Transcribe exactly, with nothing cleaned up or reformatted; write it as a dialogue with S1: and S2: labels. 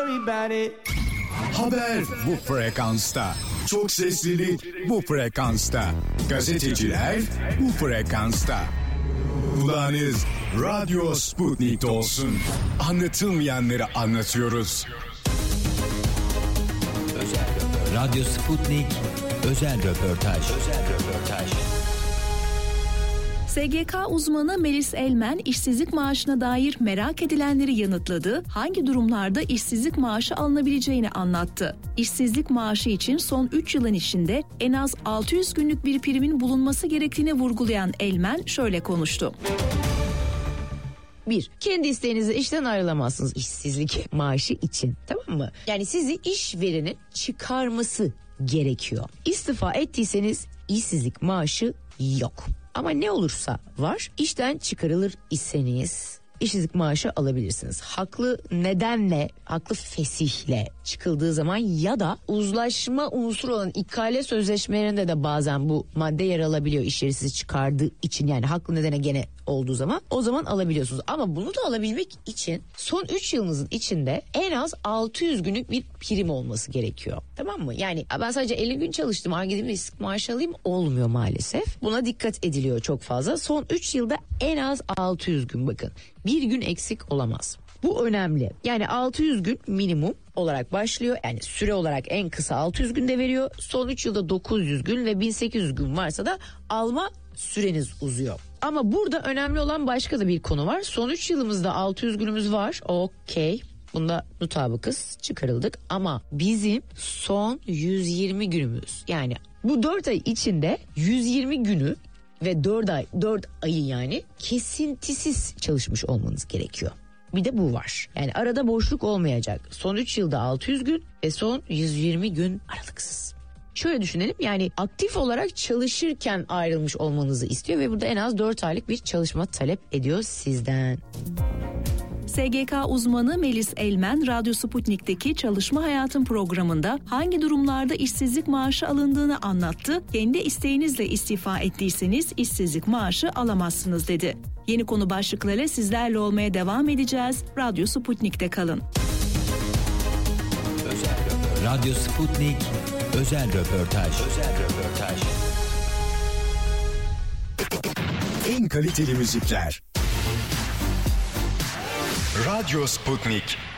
S1: worry about it.
S2: Haber bu frekansta. Çok seslilik bu frekansta. Gazeteciler bu frekansta. Kulağınız Radyo Sputnik'te olsun. Anlatılmayanları anlatıyoruz.
S3: Radyo Sputnik özel röportaj. Özel röportaj.
S4: S G K uzmanı Melis Elmen işsizlik maaşına dair merak edilenleri yanıtladı, hangi durumlarda işsizlik maaşı alınabileceğini anlattı. İşsizlik maaşı için son üç yılın içinde en az altı yüz günlük bir primin bulunması gerektiğini vurgulayan Elmen şöyle konuştu.
S5: Bir, kendi isteğinizle işten ayrılamazsınız işsizlik maaşı için, tamam mı? Yani sizi işverenin çıkarması gerekiyor. İstifa ettiyseniz işsizlik maaşı yok. Ama ne olursa var, işten çıkarılır iseniz işsizlik maaşı alabilirsiniz. Haklı nedenle, haklı fesihle çıkıldığı zaman ya da uzlaşma unsuru olan ikale sözleşmelerinde de bazen bu madde yer alabiliyor iş yeri sizi çıkardığı için, yani haklı nedene gene olduğu zaman o zaman alabiliyorsunuz. Ama bunu da alabilmek için son üç yılınızın içinde en az altı yüz günlük bir prim olması gerekiyor. Tamam mı? Yani ben sadece elli gün çalıştım, hangi gideyim de işsizlik maaşı alayım, olmuyor maalesef. Buna dikkat ediliyor çok fazla. Son üç yılda en az altı yüz gün, bakın. Bir gün eksik olamaz. Bu önemli. Yani altı yüz gün minimum olarak başlıyor. Yani süre olarak en kısa altı yüz günde veriyor. Son üç yılda dokuz yüz gün ve bin sekiz yüz gün varsa da alma süreniz uzuyor. Ama burada önemli olan başka da bir konu var. Son üç yılımızda altı yüz günümüz var. Okey. Bunda mutabıkız, çıkarıldık. Ama bizim son yüz yirmi günümüz, yani bu dört ay içinde yüz yirmi günü ve dört ay, dört ayı yani kesintisiz çalışmış olmanız gerekiyor. Bir de bu var. Yani arada boşluk olmayacak. Son üç yılda altı yüz gün ve son yüz yirmi gün aralıksız. Şöyle düşünelim, yani aktif olarak çalışırken ayrılmış olmanızı istiyor ve burada en az dört aylık bir çalışma talep ediyor sizden.
S4: S G K uzmanı Melis Elmen, Radyo Sputnik'teki Çalışma Hayatım programında hangi durumlarda işsizlik maaşı alındığını anlattı. Kendi isteğinizle istifa ettiyseniz işsizlik maaşı alamazsınız dedi. Yeni konu başlıklarıyla sizlerle olmaya devam edeceğiz. Radyo Sputnik'te kalın.
S3: Özel Radyo Sputnik özel röportaj. Özel röportaj.
S2: En kaliteli müzikler Radyo Sputnik.